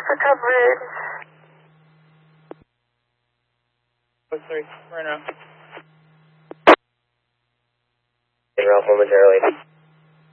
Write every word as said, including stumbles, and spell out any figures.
for coverage. oh three, right now. Ralph momentarily.